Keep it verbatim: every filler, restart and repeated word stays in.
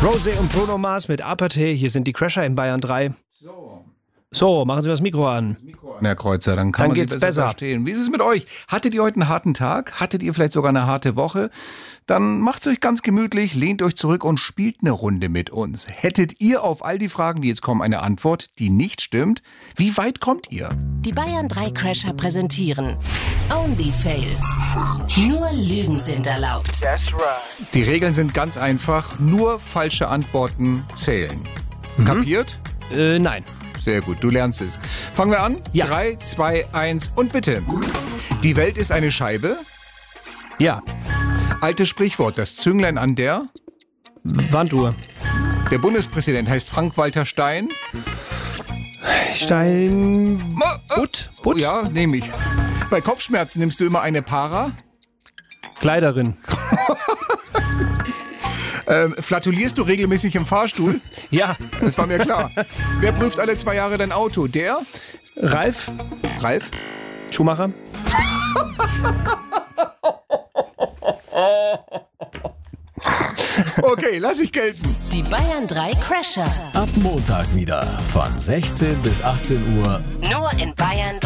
Rosé und Bruno Mars mit Apathy. Hier sind die Crasher in Bayern drei. So. So, machen Sie das Mikro an. Herr Kreuzer, dann kann Dann man geht's Sie besser besser. verstehen. Wie ist es mit euch? Hattet ihr heute einen harten Tag? Hattet ihr vielleicht sogar eine harte Woche? Dann macht's euch ganz gemütlich, lehnt euch zurück und spielt eine Runde mit uns. Hättet ihr auf all die Fragen, die jetzt kommen, eine Antwort, die nicht stimmt? Wie weit kommt ihr? Die Bayern drei Crasher präsentieren Only Fails. Nur Lügen sind erlaubt. Die Regeln sind ganz einfach. Nur falsche Antworten zählen. Kapiert? Äh, nein. Sehr gut, du lernst es. Fangen wir an. Ja. Drei, zwei, eins und bitte. Die Welt ist eine Scheibe. Ja. Altes Sprichwort, das Zünglein an der. Wanduhr. Der Bundespräsident heißt Frank-Walter Stein. Stein... Butt? Butt? Butt? Ja, nehme ich. Bei Kopfschmerzen nimmst du immer eine Para. Kleiderin. Ähm, flatulierst du regelmäßig im Fahrstuhl? Ja. Das war mir klar. Wer prüft alle zwei Jahre dein Auto? Der? Ralf. Ralf? Schumacher. Okay, lass ich gelten. Die Bayern drei Crasher. Ab Montag wieder von sechzehn bis achtzehn Uhr. Nur in Bayern drei.